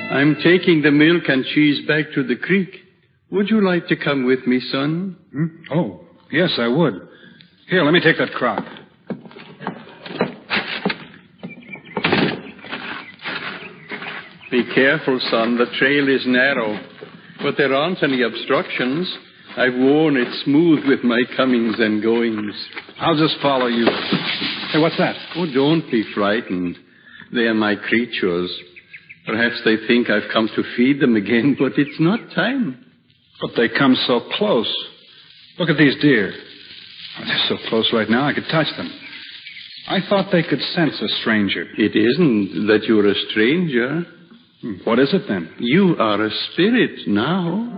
I'm taking the milk and cheese back to the creek. Would you like to come with me, son? Oh, yes, I would. Here, let me take that crop. Be careful, son. The trail is narrow. But there aren't any obstructions. I've worn it smooth with my comings and goings. I'll just follow you. Hey, what's that? Oh, don't be frightened. They are my creatures. Perhaps they think I've come to feed them again, but it's not time. But they come so close. Look at these deer. Oh, they're so close right now I could touch them. I thought they could sense a stranger. It isn't that you're a stranger. What is it then? You are a spirit now.